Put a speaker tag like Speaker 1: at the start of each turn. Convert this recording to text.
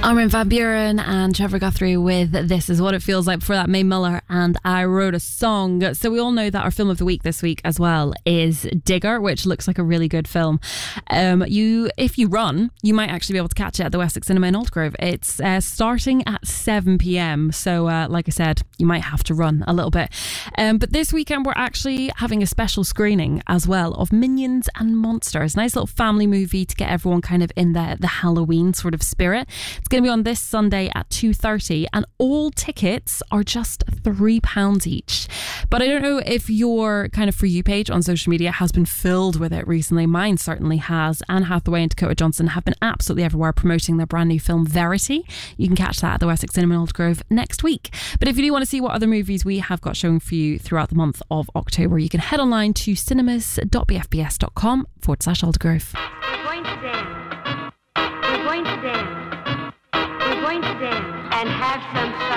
Speaker 1: Armin van Buuren and Trevor Guthrie with This Is What It Feels Like. Before that, Mae Muller and I Wrote a Song. So we all know that our film of the week this week as well is Digger, which looks like a really good film. If you run, you might actually be able to catch it at the Wessex Cinema in Aldergrove. It's starting at 7 p.m. So like I said, you might have to run a little bit. But this weekend we're actually having a special screening as well of Minions and Monsters. Nice little family movie to get everyone kind of in the Halloween sort of spirit. It's going to be on this Sunday at 2:30 and all tickets are just £3 each. But I don't know if your kind of For You page on social media has been filled with it recently. Mine certainly has. Anne Hathaway and Dakota Johnson have been absolutely everywhere promoting their brand new film Verity. You can catch that at the Wessex Cinema in Aldergrove next week. But if you do want to see what other movies we have got showing for you throughout the month of October, you can head online to cinemas.bfbs.com/Aldergrove.
Speaker 2: We're going to dance. We're going to dance. We're going to dance and have some fun.